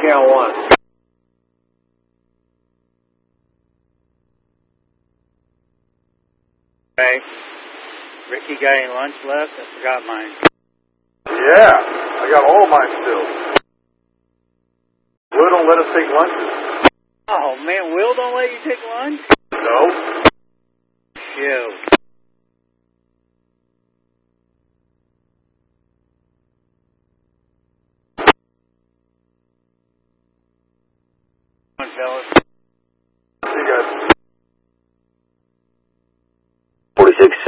channel 1. Okay. Ricky, got any lunch left? I forgot mine. Yeah, I got all mine still. Will don't let us take lunches. Oh, man, Will don't let you take lunch? No. Shoot. Come on, fellas. See you guys. 46